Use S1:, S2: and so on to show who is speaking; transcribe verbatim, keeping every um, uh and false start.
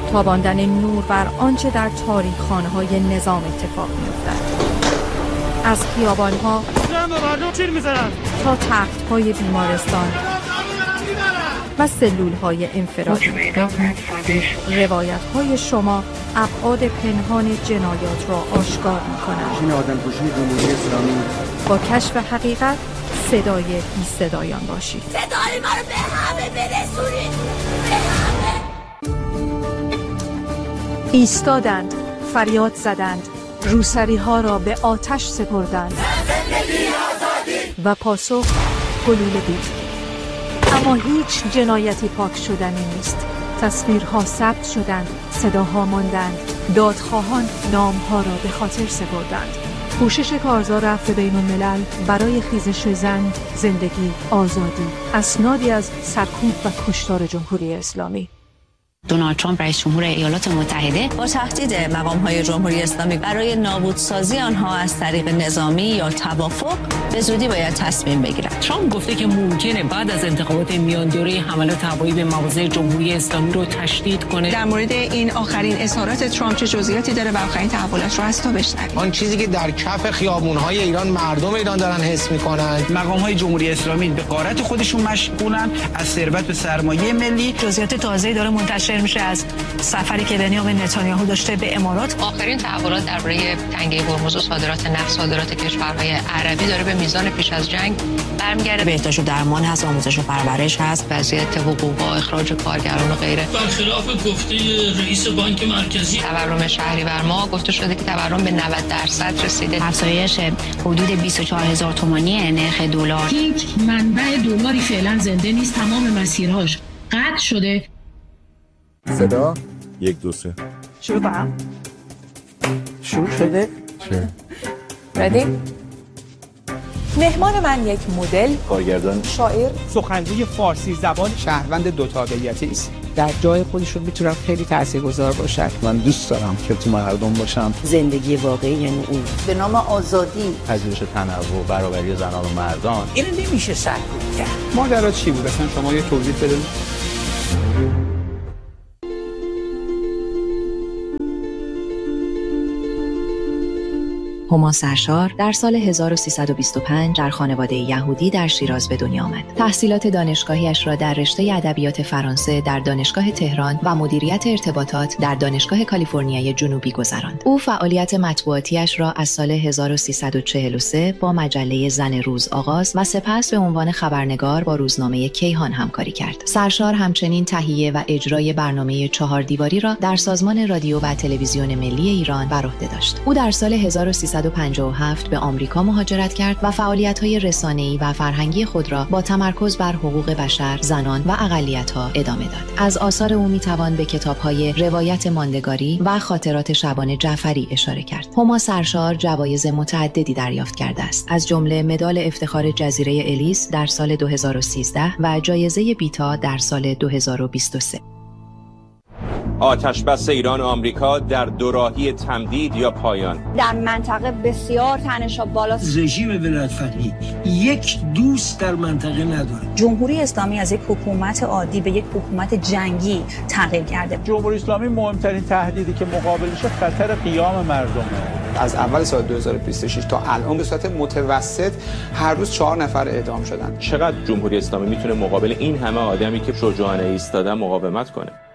S1: تاباندن نور بر آنچه در تاریخ‌خانه‌های نظام اتفاق می‌افتد. از خیابان‌ها تا تخت‌های بیمارستان و سلول‌های انفرادی، روایت‌های شما ابعاد پنهان جنایات را آشکار می‌کنند.
S2: این آدمکشی جمهوری اسلامی.
S1: با کشف حقیقت صدای بی صدایان باشید.
S3: صدای ما رو به همه برسونید، به همه.
S4: ایستادند، فریاد زدند، روسری ها را به آتش سپردند و پاسخ گلوله بود. اما هیچ جنایتی پاک شدنی نیست. تصویرها ثبت شدند، صداها ماندند، دادخواهان نامها را به خاطر سپردند. کوشش کارزار عفو بین الملل برای خیزش زن، زندگی، آزادی، اسنادی از سرکوب و کشتار جمهوری اسلامی.
S5: دونالد ترامپ رئیس جمهور ایالات متحده با تهدید مقام‌های جمهوری اسلامی برای نابودسازی آنها از طریق نظامی یا توافق به زودی باید تصمیم بگیرد.
S6: ترامپ گفته که ممکنه بعد از انتخابات میان دوره حملات هوایی به مواضع جمهوری اسلامی رو تشدید کنه.
S7: در مورد این آخرین اظهارات ترامپ چه جزئیاتی داره و آخرین تحولات رو از تو بشنویم.
S8: آن چیزی که در کف خیابون‌های ایران مردم ایران دارن حس می‌کنن.
S9: مقام‌های جمهوری اسلامی به غارت خودشون مشغولن، از ثروت به سرمایه ملی.
S10: جزئیات تازه‌ای داره منتشر میشه از سفری که بنیامین نتانیاهو داشته به امارات.
S11: آخرین تحولات درباره تنگه هرمز و صادرات نفت، صادرات کشورهای عربی داره به میزان پیش از جنگ برمیگرده.
S5: بهداشت و درمان هست، آموزش و پرورش هست،
S11: وضعیت حقوق و اخراج کارگران و غیره.
S12: برخلاف گفته رئیس بانک مرکزی،
S11: تورم شهریور ماه گفته شده که تورم به نود درصد رسیده.
S5: افزایش حدود بیست و چهار هزار تومانی نرخ دلار.
S13: هیچ منبع دلاری فعلا زنده نیست، تمام مسیرهاش قطع شده.
S2: صدا
S14: یک دو سه
S4: شروع کنم.
S2: شروع شده؟
S14: چه؟
S4: ردی؟ مهمان من یک مدل،
S14: کارگردان،
S4: شاعر،
S15: سخنگوی فارسی زبان،
S16: شهروند دو تابعیتی است. در جای خودشون میتونن خیلی تاثیرگذار باشن.
S14: من دوست دارم که تو مردم باشم.
S17: زندگی واقعی یعنی اون
S18: به نام آزادی،
S14: پذیرش تنوع، برابری زنان و مردان.
S18: اینو نمیشه سرکوب کرد.
S16: ماجرا چی بود اصلا؟ شما یه توضیح بدید.
S19: هما سرشار در سال هزار و سیصد و بیست و پنج در خانواده یهودی در شیراز به دنیا آمد. تحصیلات دانشگاهیش را در رشته ادبیات فرانسه در دانشگاه تهران و مدیریت ارتباطات در دانشگاه کالیفرنیای جنوبی گذراند. او فعالیت مطبوعاتیش را از سال هزار و سیصد و چهل و سه با مجله زن روز آغاز و سپس به عنوان خبرنگار با روزنامه کیهان همکاری کرد. سرشار همچنین تهیه و اجرای برنامه چهار دیواری را در سازمان رادیو و تلویزیون ملی ایران بر عهده داشت. او در سال هزار و سیصد و پنجاه و هفت به آمریکا مهاجرت کرد و فعالیت‌های رسانه‌ای و فرهنگی خود را با تمرکز بر حقوق بشر، زنان و اقلیت‌ها ادامه داد. از آثار او می‌توان به کتاب‌های روایت ماندگاری و خاطرات شبان جعفری اشاره کرد. هما سرشار جوایز متعددی دریافت کرده است، از جمله مدال افتخار جزیره الیس در سال دو هزار و سیزده و جایزه بیتا در سال دو هزار و بیست و سه.
S20: آتشبس ایران و آمریکا در دوراهی تمدید یا پایان.
S2: در منطقه بسیار تنش‌ها بالاست.
S12: رژیم ولایت فقیه یک دوست در منطقه نداره.
S3: جمهوری اسلامی از یک حکومت عادی به یک حکومت جنگی تغییر کرده.
S6: جمهوری اسلامی مهمترین تهدیدی که مقابلش خطر قیام مردمه.
S16: از اول سال دو هزار و بیست و شش تا الان به صورت متوسط هر روز چهار نفر اعدام شدن.
S20: چقدر جمهوری اسلامی میتونه مقابل این همه آدمی که شجاعانه ایستادن مقاومت کنه؟